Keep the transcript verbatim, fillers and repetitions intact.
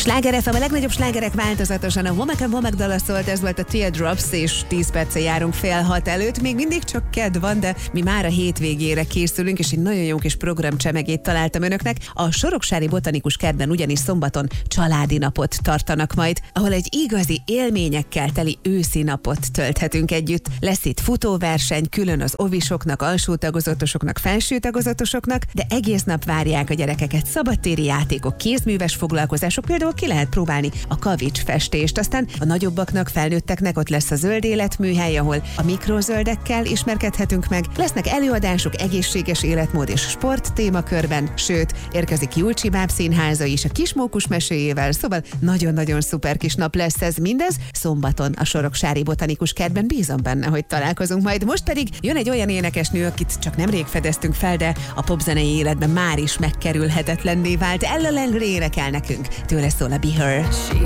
Sláger ef em, a legnagyobb slágerek változatosan. A Womack and Womack dala szólt, ez volt a Teardrops, és tíz perce járunk fél hat előtt. Még mindig csak kedd van, de mi már a hétvégére készülünk, és egy nagyon jó kis programcsemegét találtam önöknek. A Soroksári Botanikus Kertben ugyanis szombaton családi napot tartanak majd, ahol egy igazi élményekkel teli őszi napot tölthetünk együtt. Lesz itt futóverseny, külön az ovisoknak, alsó tagozatosoknak, felső tagozatosoknak, de egész nap várják a gyerekeket szabadtéri játékok, kézműves foglalkozások, például ki lehet próbálni a kavics festést, aztán a nagyobbaknak, felnőtteknek ott lesz a zöld életműhely, ahol a mikrozöldekkel ismerkedhetünk meg, lesznek előadások egészséges életmód és sport témakörben, sőt, érkezik Julcsi Báb színháza is a Kismókus meséjével, szóval nagyon-nagyon szuper kis nap lesz ez, mindez szombaton a Soroksári Botanikus Kertben, bízom benne, hogy találkozunk majd. Most pedig jön egy olyan énekesnő, akit csak nemrég fedeztünk fel, de a popzenei életben már is megkerülhetetlenné vált. Ella Langley énekel nekünk, tőle szól a Be Her.